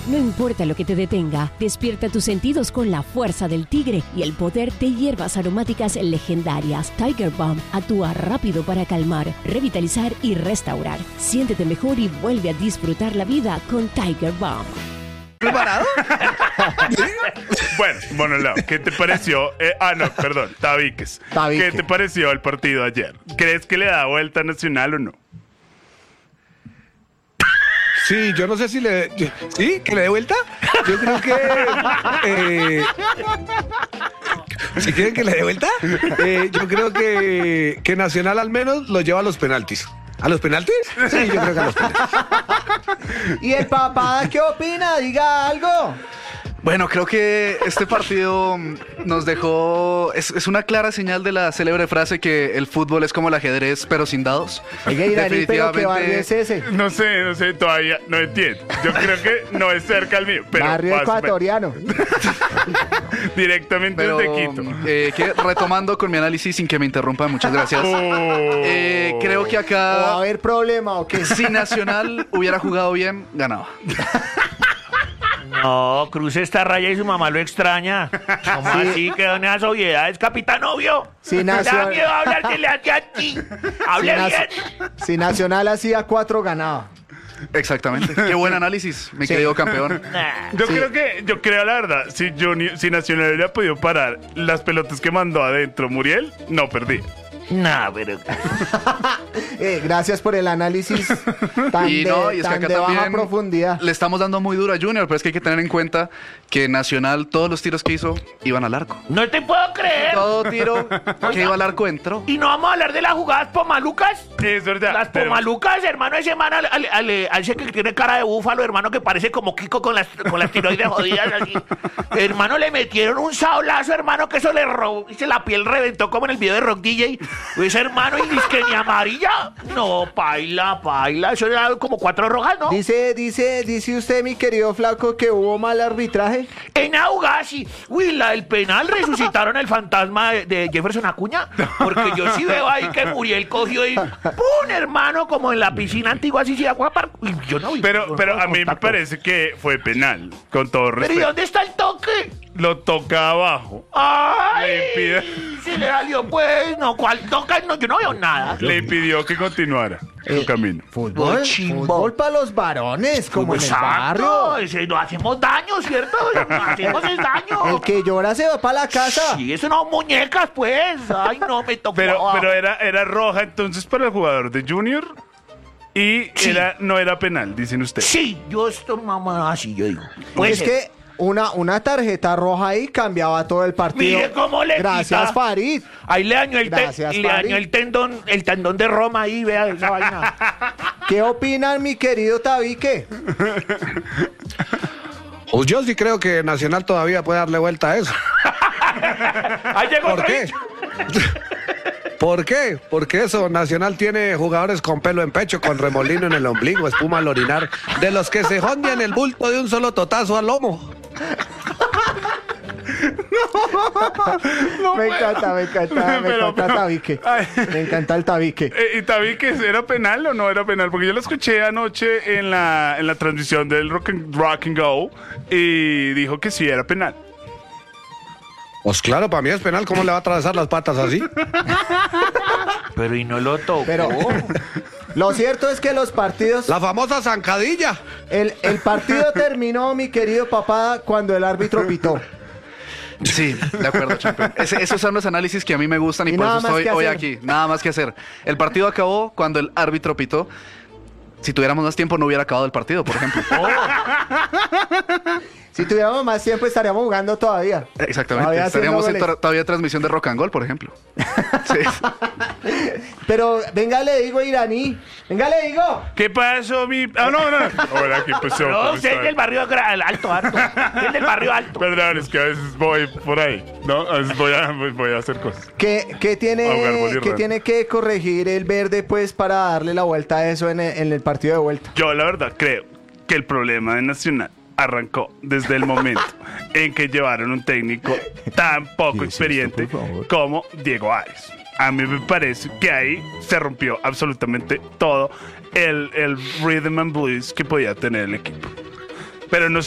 No importa lo que te detenga, despierta tus sentidos con la fuerza del tigre y el poder de hierbas aromáticas legendarias. Tiger Balm actúa rápido para calmar, revitalizar y restaurar. Siéntete mejor y vuelve a disfrutar la vida con Tiger Balm. ¿Preparado? Bueno, Monolao, ¿qué te pareció? Perdón, Tabiques. ¿Qué te pareció el partido ayer? ¿Crees que le da vuelta a Nacional o no? Sí, yo no sé si le... ¿Sí? ¿Que le dé vuelta? Yo creo que... ¿Si quieren que le dé vuelta? Yo creo que Nacional al menos lo lleva a los penaltis. ¿A los penaltis? Sí, yo creo que a los penaltis. ¿Y el papá qué opina? Diga algo. Bueno, creo que este partido nos dejó... Es una clara señal de la célebre frase que el fútbol es como el ajedrez, pero sin dados. Oiga, Iraní, ¿pero qué barrio es ese? No sé, todavía no entiendo. Yo creo que no es cerca al mío, pero... Barrio ecuatoriano. Directamente desde Quito. Retomando con mi análisis sin que me interrumpa, muchas gracias. Creo que acá... ¿O va a haber problema o qué? Si Nacional hubiera jugado bien, ganaba. No, cruce esta raya y su mamá lo extraña. ¿Cómo así? ¿Qué en esas obviedades, capitán obvio? Si Da miedo hablar que le hace a ti. Hable bien. Si Nacional hacía 4, ganaba. Exactamente. Qué buen análisis, mi querido campeón. Yo creo la verdad, si Nacional hubiera podido parar las pelotas que mandó adentro Muriel, no perdí. No, pero... Gracias por el análisis tan y es que acá de baja también profundidad. Le estamos dando muy duro a Junior, pero es que hay que tener en cuenta que Nacional, todos los tiros que hizo, iban al arco. No te puedo creer. Todo tiro que iba al arco entró. ¿Y no vamos a hablar de las jugadas pomalucas? Sí, es verdad. Las pomalucas, hermano, ese man al ese que tiene cara de búfalo, hermano, que parece como Kiko con las tiroides jodidas así. Hermano, le metieron un sablazo, hermano, que eso le robó, la piel reventó como en el video de Rock DJ. Ese hermano, y dice que ni amarilla. No, paila. Eso era como 4 rojas, ¿no? Dice usted, mi querido flaco, que hubo mal arbitraje. En Augasi, la del penal resucitaron el fantasma de Jefferson Acuña. Porque yo sí veo ahí que Muriel cogió y ¡pum! Hermano, como en la piscina antigua, así se agua. Yo no vi. Pero a mí me parece que fue penal, con todo respeto. ¿Pero y dónde está el toque? Lo toca abajo. ¡Ay! Le impide... Se le salió, pues. No, ¿cuál toca? No, yo no veo nada. Le impidió que continuara su camino. Fútbol para los varones, como en el barrio. No hacemos daño, ¿cierto? No hacemos el daño. El que llora se va para la casa. Sí, eso no, muñecas, pues. Ay, no, me tocó. Pero era roja entonces para el jugador de Junior. Y sí. no era penal, dicen ustedes. Sí, yo estoy mamá así, yo digo. Pues es que una tarjeta roja ahí cambiaba todo el partido. Mire cómo le Gracias, quita. Farid. Ahí le dañó el tendón de Roma ahí, vea esa vaina. ¿Qué opinan, mi querido Tabique? Pues yo sí creo que Nacional todavía puede darle vuelta a eso. Ahí llegó. ¿Por qué? ¿Por qué? Porque eso, Nacional tiene jugadores con pelo en pecho, con remolino en el ombligo, espuma al orinar, de los que se jondean el bulto de un solo totazo al lomo. Me encanta Tabique. Me encanta el Tabique. ¿Y Tabique era penal o no era penal? Porque yo lo escuché anoche en la transmisión del Rock and Go y dijo que sí era penal. Pues claro, para mí es penal. ¿Cómo le va a atravesar las patas así? Pero y no lo tocó. Pero lo cierto es que los partidos... La famosa zancadilla. El partido terminó, mi querido papá, cuando el árbitro pitó. Sí, de acuerdo, champion. Esos son los análisis que a mí me gustan y por eso estoy hoy aquí. Nada más que hacer. El partido acabó cuando el árbitro pitó. Si tuviéramos más tiempo no hubiera acabado el partido, por ejemplo. Si tuviéramos más tiempo estaríamos jugando todavía. Exactamente. Estaríamos todavía en transmisión de Rock and Gold, por ejemplo. Sí. Pero venga, le digo, Iraní. Venga, le digo. ¿Qué pasó, mi...? No. Hola, ¿qué pasó? No, usted es del barrio alto. Es del barrio alto. Perdón, es que a veces voy por ahí, ¿no? A veces voy a hacer cosas. ¿Qué tiene que corregir el verde, pues, para darle la vuelta a eso en el partido de vuelta? Yo, la verdad, creo que el problema de Nacional arrancó desde el momento en que llevaron un técnico tan poco experiente como Diego Arias. A mí me parece que ahí se rompió absolutamente todo el rhythm and blues que podía tener el equipo. Pero no